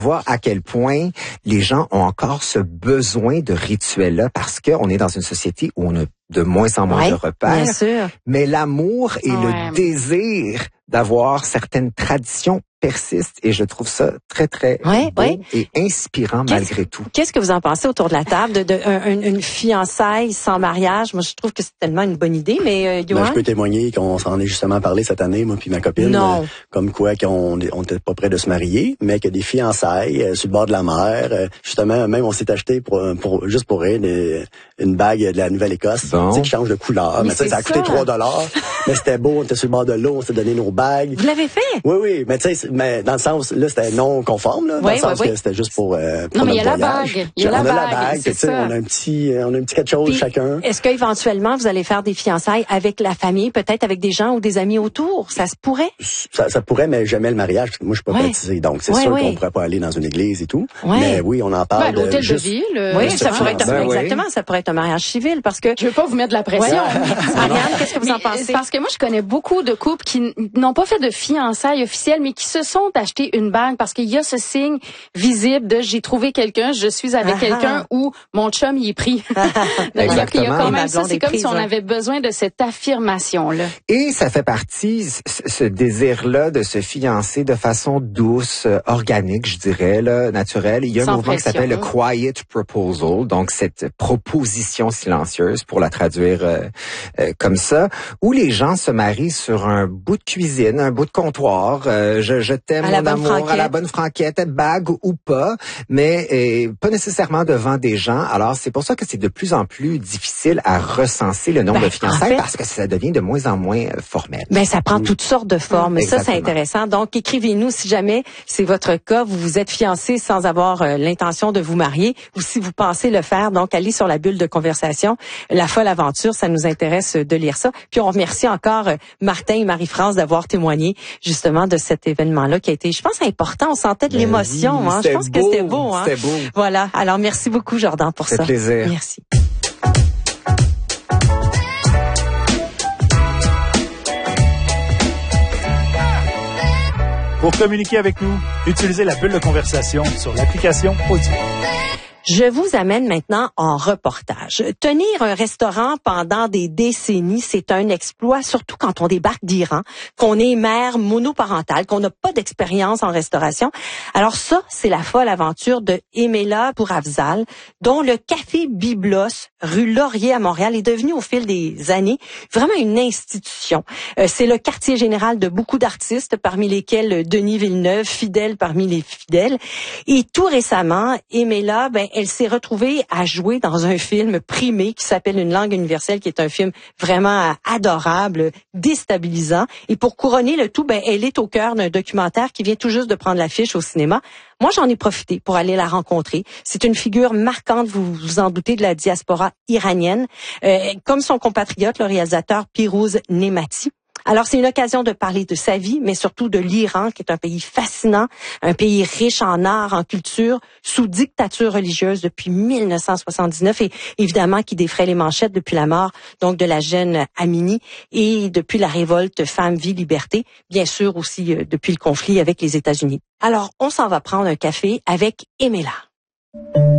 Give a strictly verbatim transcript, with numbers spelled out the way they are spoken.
Voir à quel point les gens ont encore ce besoin de rituels-là parce qu'on est dans une société où on a de moins en moins ouais, de repères. Bien sûr. Mais l'amour et ouais. le désir d'avoir certaines traditions persistent et je trouve ça très, très ouais, beau ouais. et inspirant Qu'est-ce, malgré tout. Qu'est-ce que vous en pensez autour de la table de, de un, une fiançaille sans mariage? Moi, je trouve que c'est tellement une bonne idée, mais euh, Yoann? Ben, je peux témoigner qu'on s'en est justement parlé cette année, moi puis ma copine. Non. Euh, comme quoi qu'on on était pas près de se marier, mais que des fiançailles euh, sur le bord de la mer. Euh, justement, même on s'est acheté pour, pour juste pour rien une, une bague de la Nouvelle-Écosse, bon. tu sais, qui change de couleur. Mais Mais ça, ça a coûté trois dollars. Mais c'était beau, on était sur le bord de l'eau, on s'est donné nos bagues. Vous l'avez fait? Oui, oui, mais tu sais, mais dans le sens, là, c'était non conforme, là, dans oui, le sens oui, que oui. c'était juste pour, euh, pour Non, mais notre il y a la voyage. bague. Il y a on la a bague, la bague, c'est tu sais, ça. on a un petit, on a un petit quelque chose Puis, chacun. Est-ce qu'éventuellement, vous allez faire des fiançailles avec la famille, peut-être avec des gens ou des amis autour? Ça se pourrait? Ça, ça pourrait, mais jamais le mariage, parce que moi, je suis pas Ouais. baptisé, donc c'est Ouais, sûr ouais. qu'on pourrait pas aller dans une église et tout. Ouais. Mais oui, on en Ben, parle. à l'hôtel de, de juste... ville. euh, Oui, c'est ça ça, pourrait être un, ben oui. exactement, ça pourrait être un mariage civil parce que. Je veux pas vous mettre de la pression. Marianne, qu'est-ce que vous en Mais, pensez? Parce que moi, je connais beaucoup de couples qui n- n'ont pas fait de fiançailles officielles, mais qui se sont achetés une bague parce qu'il y a ce signe visible de j'ai trouvé quelqu'un, je suis avec Ah quelqu'un ou mon chum y est pris. il, y a, il y a Exactement. quand Ma même ça, blonde c'est est comme prise, si on ouais. avait besoin de cette affirmation-là. Et ça fait partie, ce, ce désir-là de se fiancer de façon douce, euh, organique, je dirais, là, naturelle. Il y a un Sans mouvement qui pression. s'appelle le Quiet Proposal, donc cette proposition silencieuse, pour la traduire euh, euh, comme ça, où les gens se marient sur un bout de cuisine, un bout de comptoir. Euh, je, je t'aime, À la mon bonne amour, à la franquette. bonne franquette, bague ou pas, mais euh, pas nécessairement devant des gens. Alors, c'est pour ça que c'est de plus en plus difficile à recenser le nombre Ben, de fiançailles en fait- parce que ça devient de moins en moins euh, formel. Ben, ça prend toutes sortes de formes. Ça, c'est Exactement. intéressant. Donc, écrivez-nous si jamais c'est votre cas, vous vous êtes fiancé sans avoir euh, l'intention de vous marier ou si vous pensez le faire. Donc, allez sur la bulle de conversation. La folle aventure, ça nous intéresse euh, de lire ça. Puis, on remercie encore euh, Martin et Marie-France d'avoir témoigné justement de cet événement-là qui a été, je pense, important. On sentait de Ben l'émotion. oui, hein. Je c'était pense que beau, c'était beau. Hein. c'était beau. Voilà. Alors, merci beaucoup, Jordan, pour Ça ça. fait plaisir. Merci. Pour communiquer avec nous, utilisez la bulle de conversation sur l'application Audio. Je vous amène maintenant en reportage. Tenir un restaurant pendant des décennies, c'est un exploit, surtout quand on débarque d'Iran, qu'on est mère monoparentale, qu'on n'a pas d'expérience en restauration. Alors ça, c'est la folle aventure de Emela Pouravzal, dont le Café Byblos, rue Laurier à Montréal, est devenu au fil des années vraiment une institution. Euh, c'est le quartier général de beaucoup d'artistes, parmi lesquels Denis Villeneuve, fidèle parmi les fidèles. Et tout récemment, Emela, ben, elle s'est retrouvée à jouer dans un film primé qui s'appelle Une langue universelle, qui est un film vraiment adorable, déstabilisant. Et pour couronner le tout, ben, elle est au cœur d'un documentaire qui vient tout juste de prendre l'affiche au cinéma. Moi, j'en ai profité pour aller la rencontrer. C'est une figure marquante, vous vous en doutez, de la diaspora iranienne, euh, comme son compatriote, le réalisateur Pirouz Nemati. Alors, c'est une occasion de parler de sa vie, mais surtout de l'Iran, qui est un pays fascinant, un pays riche en art, en culture, sous dictature religieuse depuis mille neuf cent soixante-dix-neuf et évidemment qui défraie les manchettes depuis la mort donc de la jeune Amini et depuis la révolte Femmes, Vie, Liberté, bien sûr aussi euh, depuis le conflit avec les États-Unis. Alors, on s'en va prendre un café avec Emela.